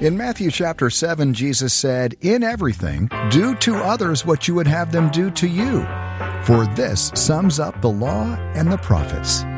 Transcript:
In Matthew chapter 7, Jesus said, "In everything, do to others what you would have them do to you. For this sums up the law and the prophets."